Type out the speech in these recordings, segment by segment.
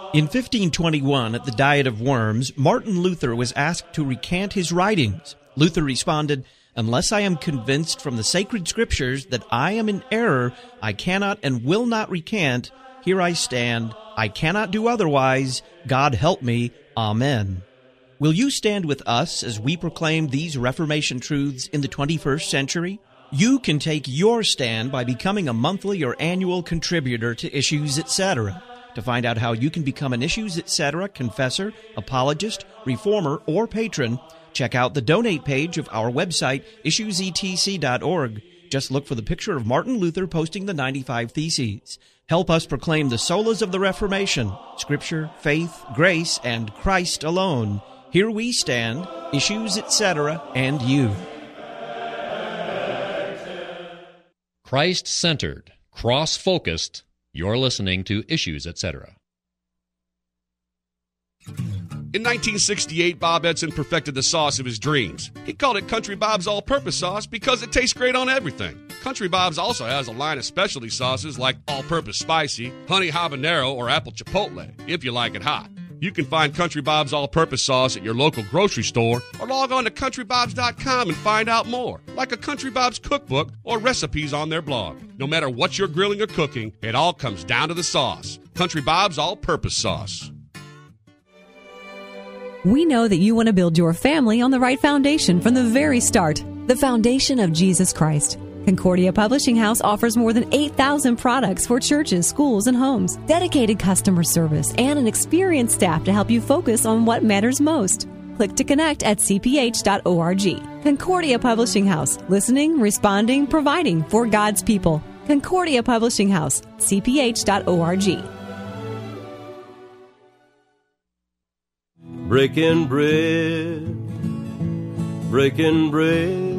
In 1521, at the Diet of Worms, Martin Luther was asked to recant his writings. Luther responded, "Unless I am convinced from the sacred scriptures that I am in error, I cannot and will not recant. Here I stand. I cannot do otherwise. God help me. Amen." Will you stand with us as we proclaim these Reformation truths in the 21st century? You can take your stand by becoming a monthly or annual contributor to Issues Etc. To find out how you can become an Issues Etc. confessor, apologist, reformer, or patron, check out the donate page of our website, issuesetc.org. Just look for the picture of Martin Luther posting the 95 Theses. Help us proclaim the solas of the Reformation, Scripture, faith, grace, and Christ alone. Here we stand, Issues Etc., and you. Christ-centered, cross-focused. You're listening to Issues Etc. In 1968, Bob Edson perfected the sauce of his dreams. He called it Country Bob's All-Purpose Sauce because it tastes great on everything. Country Bob's also has a line of specialty sauces like All-Purpose Spicy, Honey Habanero, or Apple Chipotle, if you like it hot. You can find Country Bob's All-Purpose Sauce at your local grocery store or log on to CountryBobs.com and find out more, like a Country Bob's cookbook or recipes on their blog. No matter what you're grilling or cooking, it all comes down to the sauce. Country Bob's All-Purpose Sauce. We know that you want to build your family on the right foundation from the very start, the foundation of Jesus Christ. Concordia Publishing House offers more than 8,000 products for churches, schools, and homes, dedicated customer service, and an experienced staff to help you focus on what matters most. Click to connect at cph.org. Concordia Publishing House, listening, responding, providing for God's people. Concordia Publishing House, cph.org. Breaking bread, breaking bread.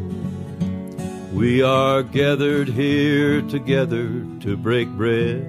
We are gathered here together to break bread.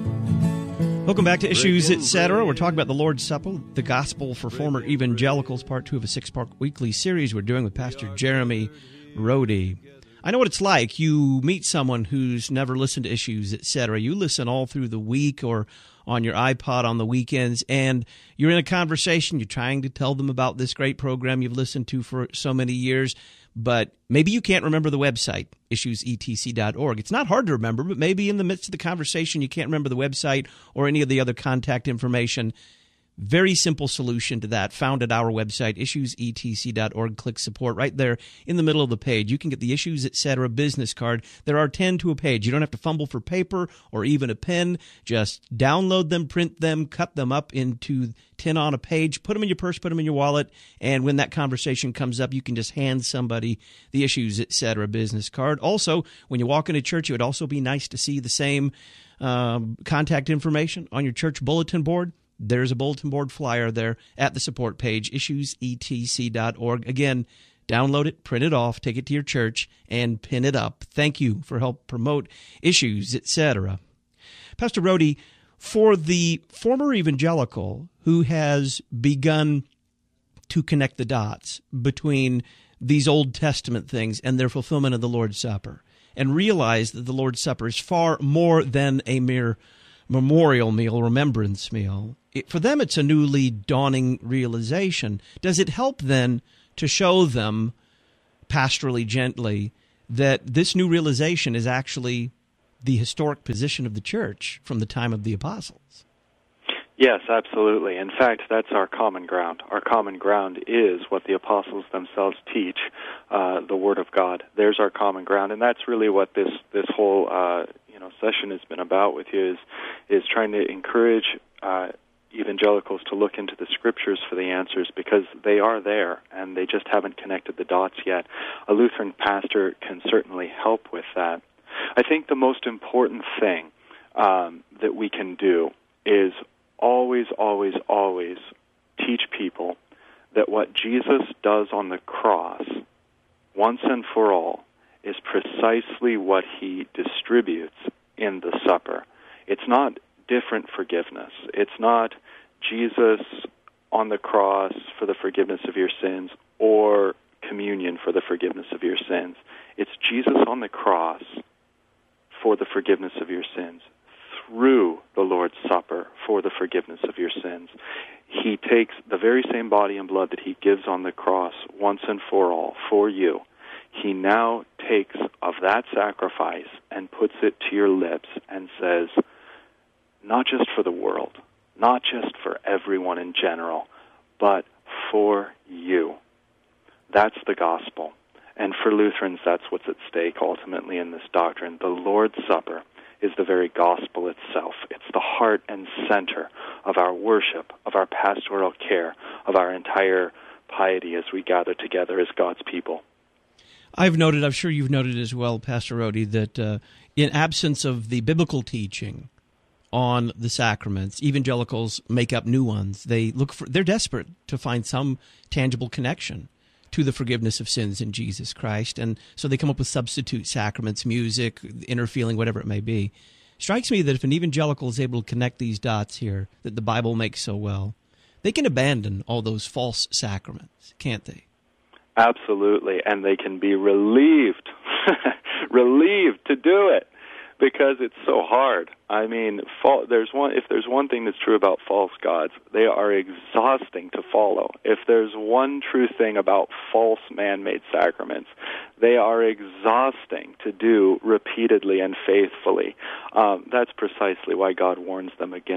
Welcome back to Issues Etc. We're talking about the Lord's Supper, the Gospel for Former Evangelicals, part 2 of a 6-part weekly series we're doing with Pastor Jeremy Rhodey. I know what it's like. You meet someone who's never listened to Issues Etc. You listen all through the week or on your iPod on the weekends, and you're in a conversation. You're trying to tell them about this great program you've listened to for so many years, but maybe you can't remember the website, issuesetc.org. It's not hard to remember, but maybe in the midst of the conversation you can't remember the website or any of the other contact information. Very simple solution to that, found at our website, issuesetc.org. Click support right there in the middle of the page. You can get the Issues Etc. business card. There are 10 to a page. You don't have to fumble for paper or even a pen. Just download them, print them, cut them up into 10 on a page, put them in your purse, put them in your wallet, and when that conversation comes up, you can just hand somebody the Issues Etc. business card. Also, when you walk into church, it would also be nice to see the same contact information on your church bulletin board. There's a bulletin board flyer there at the support page, issuesetc.org. Again, download it, print it off, take it to your church, and pin it up. Thank you for help promote Issues, etc. Pastor Rhodey, for the former evangelical who has begun to connect the dots between these Old Testament things and their fulfillment of the Lord's Supper, and realize that the Lord's Supper is far more than a mere memorial meal, remembrance meal, for them it's a newly dawning realization. Does it help then to show them pastorally, gently, that this new realization is actually the historic position of the church from the time of the apostles? Yes, absolutely. In fact, that's our common ground. Our common ground is what the apostles themselves teach, the Word of God. There's our common ground, and that's really what this whole session has been about with you, is trying to encourage evangelicals to look into the Scriptures for the answers, because they are there, and they just haven't connected the dots yet. A Lutheran pastor can certainly help with that. I think the most important thing that we can do is always, always, always teach people that what Jesus does on the cross, once and for all, is precisely what he distributes in the supper. It's not different forgiveness. It's not Jesus on the cross for the forgiveness of your sins or communion for the forgiveness of your sins. It's Jesus on the cross for the forgiveness of your sins, through the Lord's Supper for the forgiveness of your sins. He takes the very same body and blood that he gives on the cross once and for all for you. He now takes of that sacrifice and puts it to your lips and says, not just for the world, not just for everyone in general, but for you. That's the gospel. And for Lutherans, that's what's at stake ultimately in this doctrine. The Lord's Supper is the very gospel itself. It's the heart and center of our worship, of our pastoral care, of our entire piety as we gather together as God's people. I've noted, I'm sure you've noted as well, Pastor Rohde, that in absence of the biblical teaching on the sacraments, evangelicals make up new ones. They're desperate to find some tangible connection to the forgiveness of sins in Jesus Christ, and so they come up with substitute sacraments, music, inner feeling, whatever it may be. Strikes me that if an evangelical is able to connect these dots here that the Bible makes so well, they can abandon all those false sacraments, can't they? Absolutely, and they can be relieved, relieved to do it, because it's so hard. I mean, if there's one thing that's true about false gods, they are exhausting to follow. If there's one true thing about false man-made sacraments, they are exhausting to do repeatedly and faithfully. That's precisely why God warns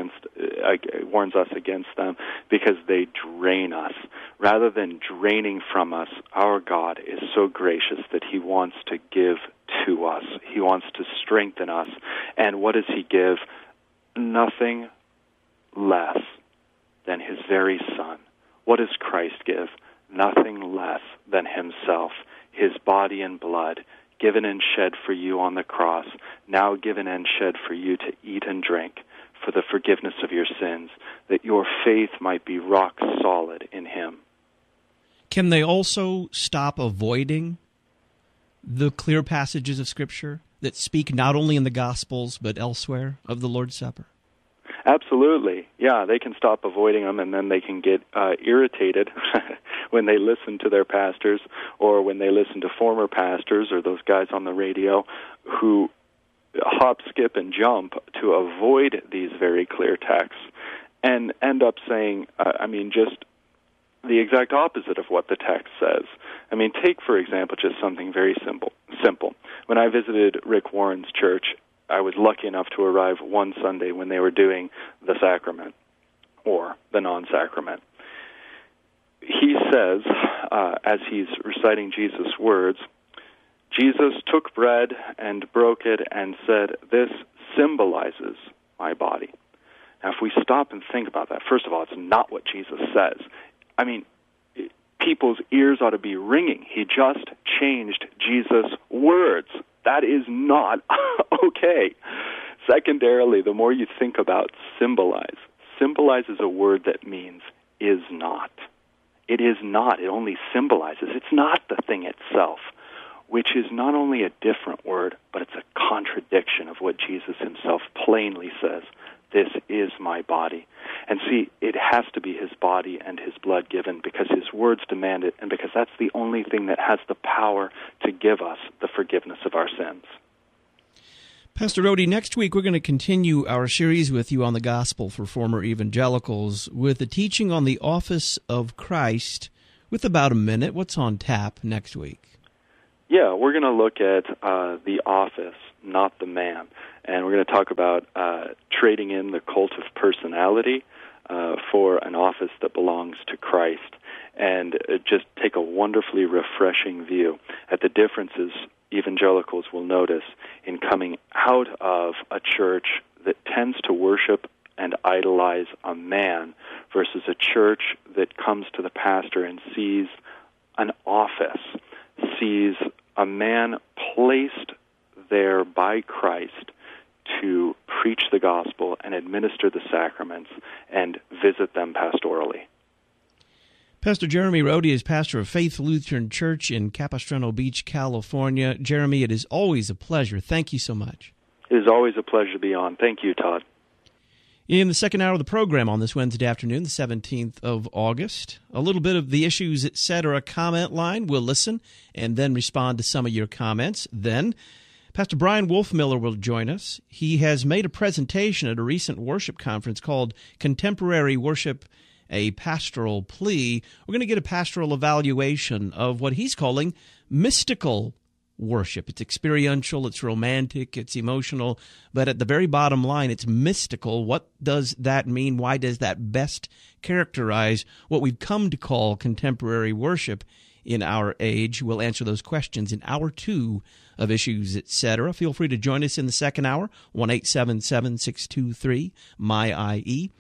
us against them, because they drain us. Rather than draining from us, our God is so gracious that he wants to give to us. He wants to strengthen us. And what does he give? Nothing less than his very Son. What does Christ give? Nothing less than himself, his body and blood, given and shed for you on the cross, now given and shed for you to eat and drink for the forgiveness of your sins, that your faith might be rock solid in him. Can they also stop avoiding the clear passages of Scripture that speak not only in the Gospels but elsewhere of the Lord's Supper? Absolutely. Yeah, they can stop avoiding them, and then they can get irritated when they listen to their pastors or when they listen to former pastors or those guys on the radio who hop, skip, and jump to avoid these very clear texts and end up saying, just the exact opposite of what the text says. I mean, take, for example, just something very simple. When I visited Rick Warren's church, I was lucky enough to arrive one Sunday when they were doing the sacrament or the non-sacrament. He says, as he's reciting Jesus' words, Jesus took bread and broke it and said, "This symbolizes my body." Now, if we stop and think about that, first of all, it's not what Jesus says. I mean, people's ears ought to be ringing. He just changed Jesus' words. That is not okay. Secondarily, the more you think about symbolize is a word that means is not. It is not. It only symbolizes. It's not the thing itself, which is not only a different word, but it's a contradiction of what Jesus himself plainly says. This is my body. And see, it has to be his body and his blood given because his words demand it and because that's the only thing that has the power to give us the forgiveness of our sins. Pastor Rohde, next week we're going to continue our series with you on the gospel for former evangelicals with a teaching on the office of Christ with about a minute. What's on tap next week? Yeah, we're going to look at the office, not the man. And we're going to talk about trading in the cult of personality for an office that belongs to Christ, and just take a wonderfully refreshing view at the differences evangelicals will notice in coming out of a church that tends to worship and idolize a man versus a church that comes to the pastor and sees an office, sees a man placed there by Christ to preach the gospel and administer the sacraments and visit them pastorally. Pastor Jeremy Rohde is pastor of Faith Lutheran Church in Capistrano Beach, California. Jeremy, it is always a pleasure. Thank you so much. It is always a pleasure to be on. Thank you, Todd. In the second hour of the program on this Wednesday afternoon, the 17th of August, a little bit of the Issues, Etc. comment line. We'll listen and then respond to some of your comments. Then Pastor Brian Wolfmiller will join us. He has made a presentation at a recent worship conference called Contemporary Worship, a Pastoral Plea. We're going to get a pastoral evaluation of what he's calling mystical worship. It's experiential, it's romantic, it's emotional, but at the very bottom line, it's mystical. What does that mean? Why does that best characterize what we've come to call contemporary worship in our age? We'll answer those questions in Hour 2 of Issues, Etc. Feel free to join us in the second hour, 1-877-623-MY-IE,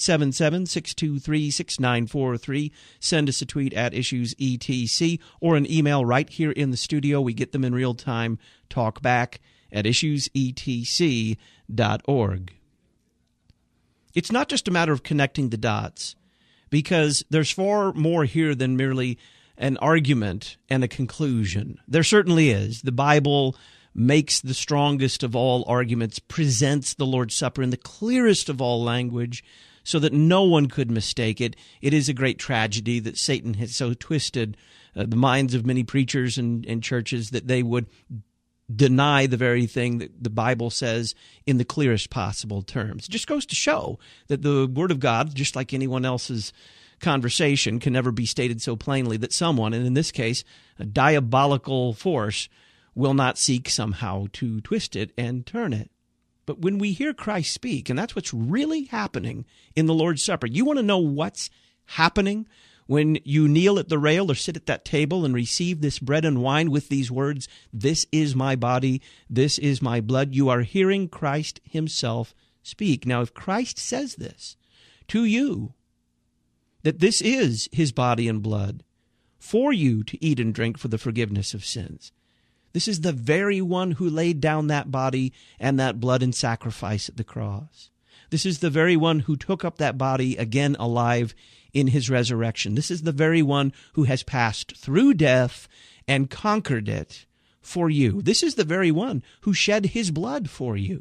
877-623-6943. Send us a tweet at Issues ETC or an email right here in the studio. We get them in real time. Talk back at issuesetc.org. It's not just a matter of connecting the dots, because there's far more here than merely an argument and a conclusion. There certainly is. The Bible makes the strongest of all arguments, presents the Lord's Supper in the clearest of all language so that no one could mistake it. It is a great tragedy that Satan has so twisted the minds of many preachers and churches that they would deny the very thing that the Bible says in the clearest possible terms. It just goes to show that the Word of God, just like anyone else's conversation, can never be stated so plainly that someone, and in this case, a diabolical force, will not seek somehow to twist it and turn it. But when we hear Christ speak, and that's what's really happening in the Lord's Supper, you want to know what's happening when you kneel at the rail or sit at that table and receive this bread and wine with these words, "This is my body, this is my blood." You are hearing Christ himself speak. Now, if Christ says this to you, that this is his body and blood for you to eat and drink for the forgiveness of sins, this is the very one who laid down that body and that blood in sacrifice at the cross. This is the very one who took up that body again alive in his resurrection. This is the very one who has passed through death and conquered it for you. This is the very one who shed his blood for you.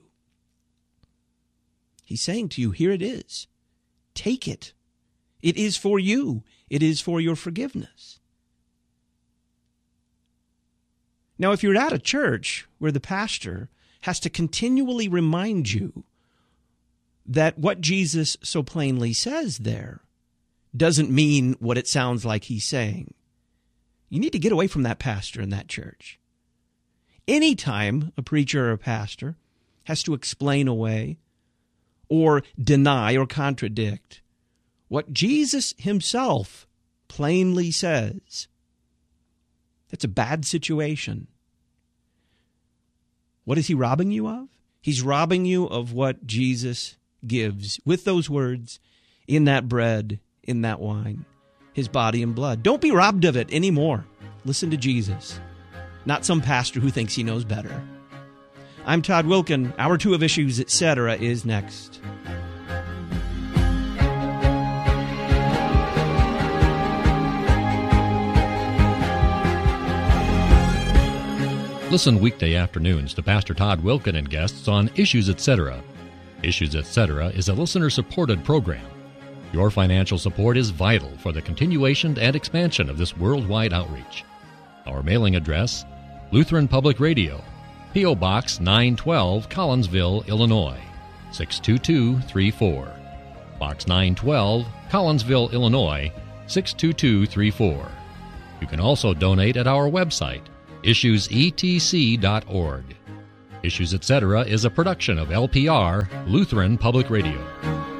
He's saying to you, here it is. Take it. It is for you. It is for your forgiveness. Now, if you're at a church where the pastor has to continually remind you that what Jesus so plainly says there doesn't mean what it sounds like he's saying, you need to get away from that pastor in that church. Anytime a preacher or a pastor has to explain away or deny or contradict what Jesus himself plainly says, that's a bad situation. What is he robbing you of? He's robbing you of what Jesus gives with those words, in that bread, in that wine, his body and blood. Don't be robbed of it anymore. Listen to Jesus, not some pastor who thinks he knows better. I'm Todd Wilken. Hour 2 of Issues, Etc. is next. Listen weekday afternoons to Pastor Todd Wilken and guests on Issues, Etc. Issues, Etc. is a listener-supported program. Your financial support is vital for the continuation and expansion of this worldwide outreach. Our mailing address, Lutheran Public Radio, P.O. Box 912, Collinsville, Illinois, 62234. Box 912, Collinsville, Illinois, 62234. You can also donate at our website, issuesetc.org. Issues, Etc. is a production of LPR, Lutheran Public Radio.